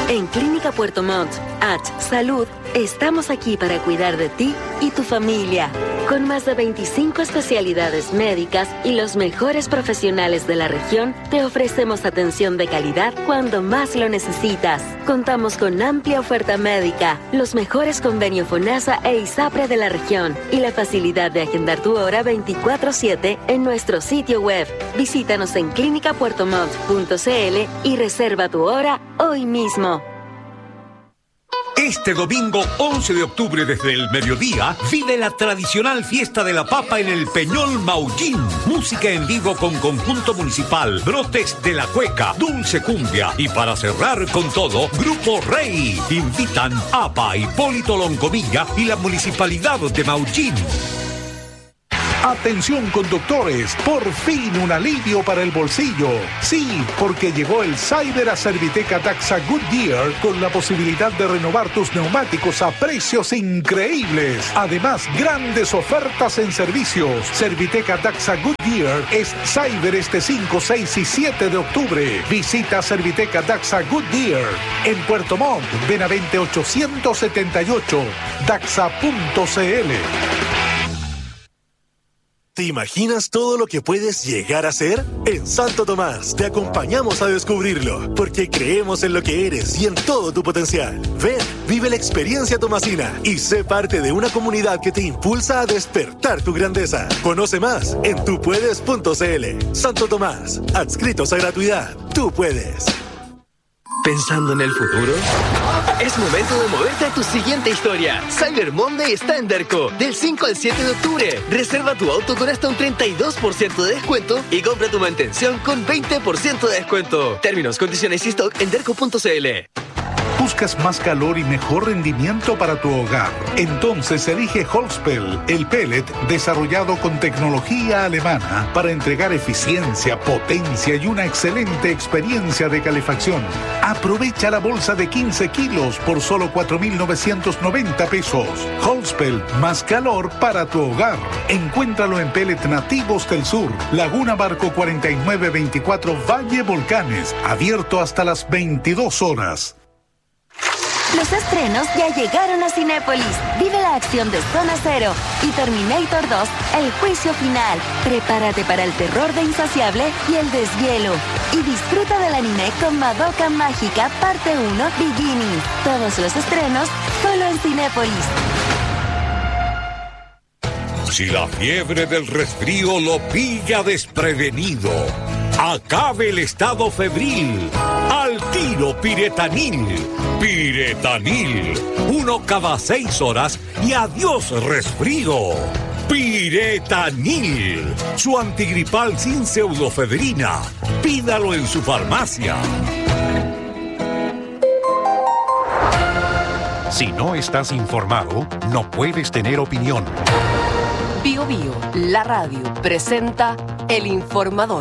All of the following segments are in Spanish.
En Clínica Puerto Montt, Salud, estamos aquí para cuidar de ti y tu familia. Con más de 25 especialidades médicas y los mejores profesionales de la región, te ofrecemos atención de calidad cuando más lo necesitas. Contamos con amplia oferta médica, los mejores convenios FONASA e ISAPRE de la región y la facilidad de agendar tu hora 24/7 en nuestro sitio web. Visítanos en clinicapuertomont.cl y reserva tu hora hoy mismo. Este domingo 11 de octubre desde el mediodía vive la tradicional fiesta de la papa en el Peñol Maullín. Música en vivo con conjunto municipal, brotes de la cueca, dulce cumbia y para cerrar con todo, Grupo Rey. Invitan APA, Hipólito Loncomilla y la Municipalidad de Maullín. Atención conductores, por fin un alivio para el bolsillo. Sí, porque llegó el Cyber a Serviteca Taxa Goodyear con la posibilidad de renovar tus neumáticos a precios increíbles. Además, grandes ofertas en servicios. Serviteca Taxa Goodyear es Cyber este 5, 6 y 7 de octubre. Visita Serviteca Taxa Goodyear en Puerto Montt, Benavente 878, daxa.cl. ¿Te imaginas todo lo que puedes llegar a ser? En Santo Tomás te acompañamos a descubrirlo, porque creemos en lo que eres y en todo tu potencial. Ven, vive la experiencia tomasina y sé parte de una comunidad que te impulsa a despertar tu grandeza. Conoce más en tupuedes.cl. Santo Tomás, adscritos a gratuidad. Tú puedes. ¿Pensando en el futuro? Es momento de moverte a tu siguiente historia. Cyber Monday está en Derco, del 5 al 7 de octubre. Reserva tu auto con hasta un 32% de descuento y compra tu mantención con 20% de descuento. Términos, condiciones y stock en derco.cl. ¿Buscas más calor y mejor rendimiento para tu hogar? Entonces elige Holzpel, el pellet desarrollado con tecnología alemana para entregar eficiencia, potencia y una excelente experiencia de calefacción. Aprovecha la bolsa de 15 kilos por solo 4.990 pesos. Holzpel, más calor para tu hogar. Encuéntralo en Pellet Nativos del Sur, Laguna Barco 4924 Valle Volcanes, abierto hasta las 22 horas. Los estrenos ya llegaron a Cinépolis. Vive la acción de Zona Cero y Terminator 2, el juicio final. Prepárate para el terror de Insaciable y el deshielo. Y disfruta del anime con Madoka Mágica Parte 1 Beginning. Todos los estrenos solo en Cinépolis. Si la fiebre del resfrío lo pilla desprevenido, acabe el estado febril. Al tiro Piretanil. Piretanil. 1 cada 6 horas y adiós resfrío. Piretanil. Su antigripal sin pseudofedrina. Pídalo en su farmacia. Si no estás informado, no puedes tener opinión. Bio Bio, la radio, presenta El Informador.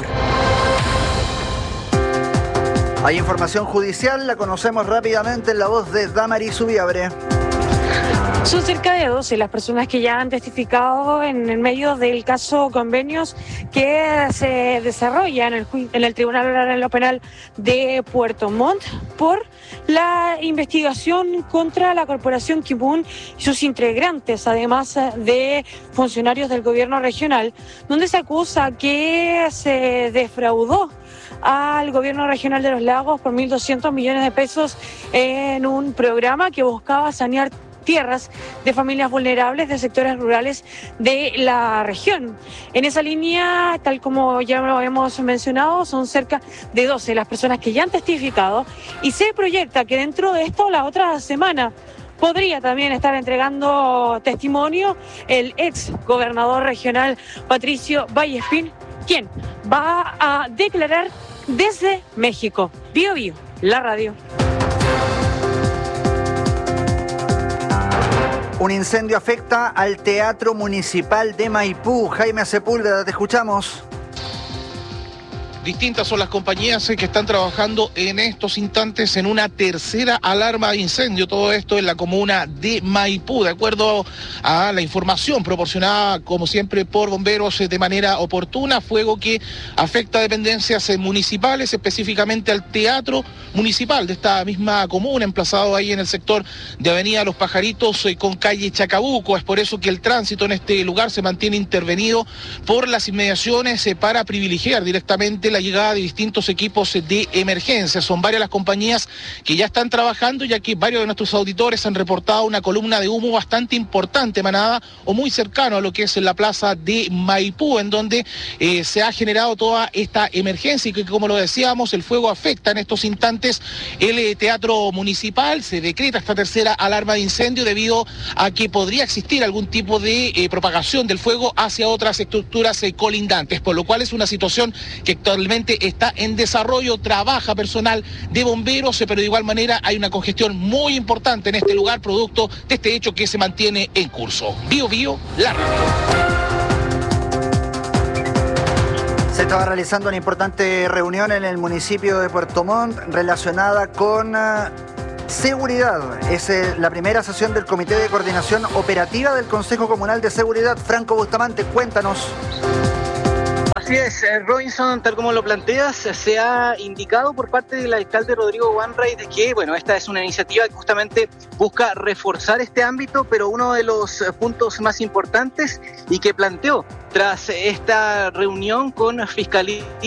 Hay información judicial, la conocemos rápidamente en la voz de Damaris Ubiabre. Son cerca de 12 las personas que ya han testificado en el medio del caso Convenios que se desarrolla en el Tribunal Oral Penal de Puerto Montt por la investigación contra la Corporación Kibun y sus integrantes, además de funcionarios del gobierno regional, donde se acusa que se defraudó al gobierno regional de Los Lagos por 1.200 millones de pesos en un programa que buscaba sanear tierras de familias vulnerables de sectores rurales de la región. En esa línea, tal como ya lo hemos mencionado, son cerca de 12 las personas que ya han testificado y se proyecta que dentro de esto, la otra semana, podría también estar entregando testimonio el ex gobernador regional Patricio Vallespín, quien va a declarar desde México. Bio Bio, la radio. Un incendio afecta al Teatro Municipal de Maipú. Jaime Sepúlveda, te escuchamos. Distintas son las compañías que están trabajando en estos instantes en una tercera alarma de incendio. Todo esto en la comuna de Maipú, de acuerdo a la información proporcionada, como siempre, por bomberos de manera oportuna. Fuego que afecta a dependencias municipales, específicamente al teatro municipal de esta misma comuna, emplazado ahí en el sector de Avenida Los Pajaritos con calle Chacabuco. Es por eso que el tránsito en este lugar se mantiene intervenido por las inmediaciones para privilegiar directamente la llegada de distintos equipos de emergencia. Son varias las compañías que ya están trabajando, ya que varios de nuestros auditores han reportado una columna de humo bastante importante emanada o muy cercano a lo que es la plaza de Maipú, en donde se ha generado toda esta emergencia y que, como lo decíamos, el fuego afecta en estos instantes el teatro municipal. Se decreta esta tercera alarma de incendio debido a que podría existir algún tipo de propagación del fuego hacia otras estructuras colindantes, por lo cual es una situación que actualmente está en desarrollo. Trabaja personal de bomberos, pero de igual manera hay una congestión muy importante en este lugar, producto de este hecho que se mantiene en curso. Bio Bio, la radio. Se estaba realizando una importante reunión en el municipio de Puerto Montt relacionada con seguridad. Es la primera sesión del Comité de Coordinación Operativa del Consejo Comunal de Seguridad. Franco Bustamante, cuéntanos. Así es, Robinson, tal como lo planteas, se ha indicado por parte del alcalde Rodrigo Wanray de que, bueno, esta es una iniciativa que justamente busca reforzar este ámbito, pero uno de los puntos más importantes y que planteó tras esta reunión con Fiscalía